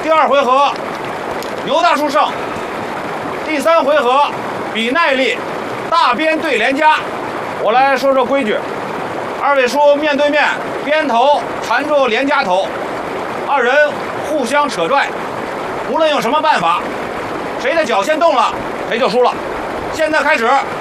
第2回合牛大叔胜。第3回合比耐力，大鞭对连夹。我来说说规矩，2位叔面对面，鞭头缠住连夹头，2人互相扯拽，无论用什么办法，谁的脚先动了，谁就输了。现在开始